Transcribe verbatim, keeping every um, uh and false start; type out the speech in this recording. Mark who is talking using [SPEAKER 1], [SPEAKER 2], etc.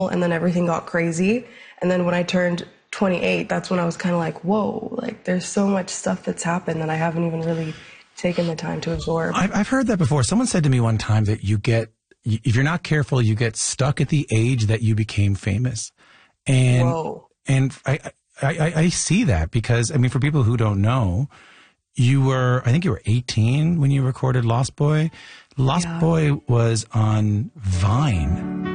[SPEAKER 1] and then everything got crazy. And then when I turned twenty-eight, that's when I was kind of like, whoa, like there's so much stuff that's happened that I haven't even really taken the time to absorb.
[SPEAKER 2] I've, I've heard that before. Someone said to me one time that you get, if you're not careful, you get stuck at the age that you became famous. And,
[SPEAKER 1] Whoa.
[SPEAKER 2] and I, I, I, I see that because, I mean, for people who don't know, you were, I think you were eighteen when you recorded Lost Boy. Lost
[SPEAKER 1] Yeah.
[SPEAKER 2] Boy was on Vine.